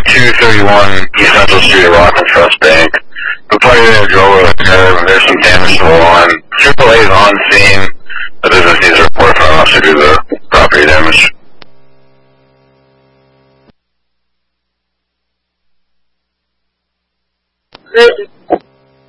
231 East Central Street at Rockland Trust Bank. The party there drove over the curb. There's some damage to the lawn. AAA is on scene. The business needs a report from an officer due to the property damage. Great.